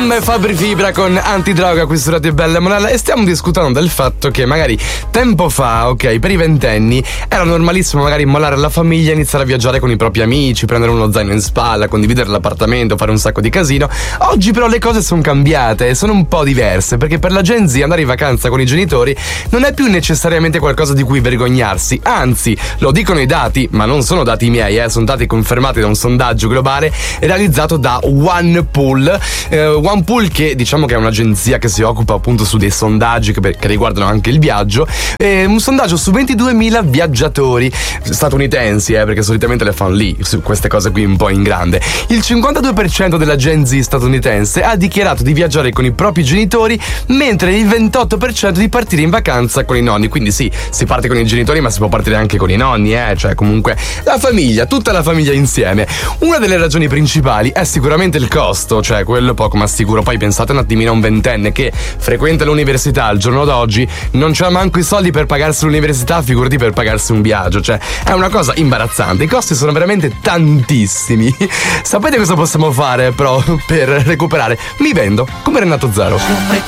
Sam Fabri Fibra con Antidroga qui su Radio Bella Monella, e stiamo discutendo del fatto che magari tempo fa, ok, per i ventenni era normalissimo magari mollare la famiglia, iniziare a viaggiare con i propri amici, prendere uno zaino in spalla, condividere l'appartamento, fare un sacco di casino. Oggi però le cose sono cambiate e sono un po' diverse, perché per la Gen Z andare in vacanza con i genitori non è più necessariamente qualcosa di cui vergognarsi, anzi, lo dicono i dati, ma non sono dati miei, sono dati confermati da un sondaggio globale realizzato da OnePoll. OnePoll, che diciamo che è un'agenzia che si occupa appunto su dei sondaggi che riguardano anche il viaggio, un sondaggio su 22.000 viaggiatori statunitensi, perché solitamente le fanno lì, su queste cose qui un po' in grande. Il 52% della Gen Z statunitense ha dichiarato di viaggiare con i propri genitori, mentre il 28% di partire in vacanza con i nonni. Quindi sì, si parte con i genitori, ma si può partire anche con i nonni, cioè comunque la famiglia, tutta la famiglia insieme. Una delle ragioni principali è sicuramente il costo, cioè quello poco ma sicuro. Poi pensate un attimino a un ventenne che frequenta l'università al giorno d'oggi, non c'ha manco i soldi per pagarsi l'università, figurati per pagarsi un viaggio, cioè è una cosa imbarazzante. I costi sono veramente tantissimi. Sapete cosa possiamo fare però per recuperare? Mi vendo come Renato Zero.